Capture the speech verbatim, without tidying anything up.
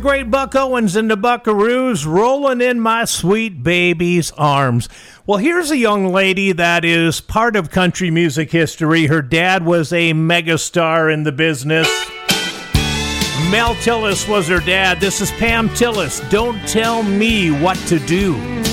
Great Buck Owens and the Buckaroos, rolling in my sweet baby's arms. Well, here's a young lady that is part of country music history. Her dad was a megastar in the business. Mel Tillis was her dad. This is Pam Tillis. Don't tell me what to do.